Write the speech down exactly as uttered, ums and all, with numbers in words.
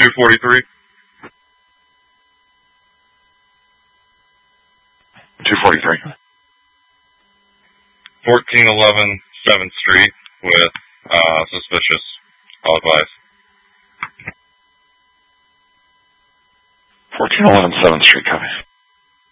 two forty-three. two forty-three. fourteen eleven seventh Street with uh, suspicious. All advice. fourteen eleven seventh Street, copy.